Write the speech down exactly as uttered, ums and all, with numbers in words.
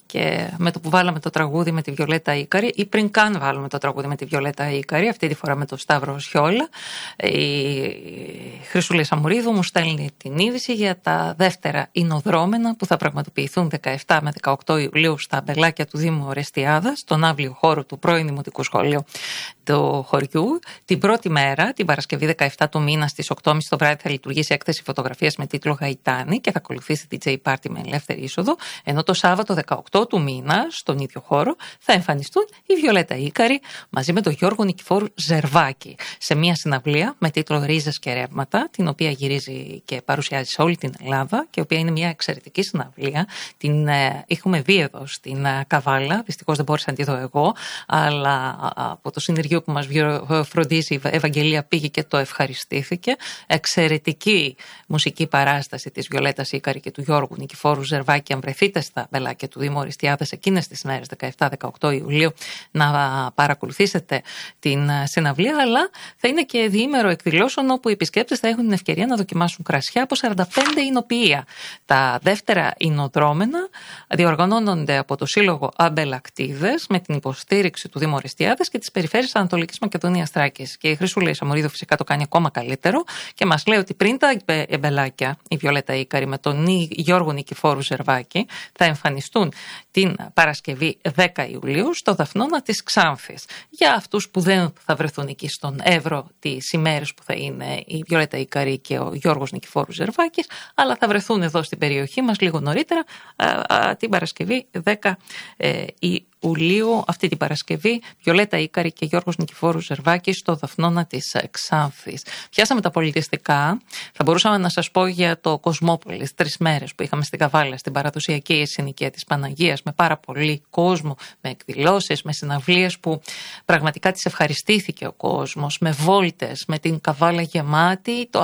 και με το που βάλαμε το τραγούδι με τη Βιολέτα Ίκαρη, ή πριν καν βάλουμε το τραγούδι με τη Βιολέτα Ίκαρη, αυτή τη φορά με τον Σταύρο Σιόλα, η Χρυσούλα Σαμουρίδου μου στέλνει την είδηση για τα δεύτερα εινοδρόμενα που θα πραγματοποιηθούν δεκαεπτά με δεκαοκτώ Ιουλίου στα αμπελάκια του Δήμου Ορεστιάδας, στον αύλιο χώρο του πρώην Δημοτικού Σχολείου του χωριού. Την πρώτη μέρα, την Παρασκευή δεκαεπτά του μήνα, στις οκτώ και μισή το βράδυ, θα λειτουργήσει έκθεση φωτογραφίας με τίτλο Γαϊτάνη και θα ακολουθήσει ντι τζέι Party με ελεύθερη είσοδο. Ενώ το Σάββατο δεκαοκτώ του μήνα, στον ίδιο χώρο, θα εμφανιστούν η Βιολέτα Ίκαρη μαζί με τον Γιώργο Νικηφόρου Ζερβάκη σε μια συναυλία με τίτλο Ρίζες και Ρεύματα, την οποία γυρίζει και παρουσιάζει σε όλη την Ελλάδα και η οποία είναι μια εξαιρετική συναυλία. Την ε, έχουμε δει εδώ στην ε, Καβάλα. Δυστυχώς δεν μπόρεσα να τη δω εγώ, αλλά από το συνεργείο που μας φροντίζει η Ευαγγελία πήγε και το ευχαριστήθηκε. Εξαιρετική μουσική παράσταση της Βιολέτας Ίκαρη και του Γιώργου Νικηφόρου Ζερβάκη. Αν βρεθείτε στα μπελάκια του Δήμου Ορεστιάδας εκείνες τις μέρες δεκαεπτά με δεκαοκτώ Ιουλίου, να παρακολουθήσετε την συναυλία, αλλά θα είναι και διήμερο εκδηλώσεων όπου οι επισκέπτες θα έχουν την ευκαιρία να δοκιμάσουν κρασιά από σαράντα πέντε εινοποιεία. Τα δεύτερα εινοδρόμενα διοργανώνονται από το Σύλλογο Αμπελακτίδες με την υποστήριξη του Δήμου Ορεστιάδας και της Περιφέρειας Ανατολικής Μακεδονίας Θράκης. Και η Χρυσούλα Σαμουρίδου φυσικά το κάνει ακόμα καλύτερο και μας λέει ότι πριν τα εμπελάκια, η Βιολέτα Ίκαρη με τον Γιώργο Νικηφόρου Ζερβάκη θα εμφανιστούν την Παρασκευή δέκα Ιουλίου στο Δαφνώνα της Ξάνθης. Για αυτούς που δεν θα βρεθούν εκεί στον Εύρο τις ημέρες που θα είναι η Βιολέτα Ίκαρη και ο Γιώργος Νικηφόρου Ζερβάκης, αλλά θα βρεθούν εδώ στην περιοχή μας λίγο νωρίτερα α, α, την Παρασκευή δέκα Ιουλίου, αυτή την Παρασκευή, Βιολέτα Ίκαρη και Γιώργος Νικηφόρου Ζερβάκη στο Δαφνώνα της Ξάνθης. Πιάσαμε τα πολιτιστικά. Θα μπορούσαμε να σας πω για το Κοσμόπολης, τρεις μέρες που είχαμε στην Καβάλα, στην παραδοσιακή συνοικία της Παναγίας, με πάρα πολύ κόσμο, με εκδηλώσεις, με συναυλίες που πραγματικά τις ευχαριστήθηκε ο κόσμος, με βόλτες, με την Καβάλα γεμάτη. Το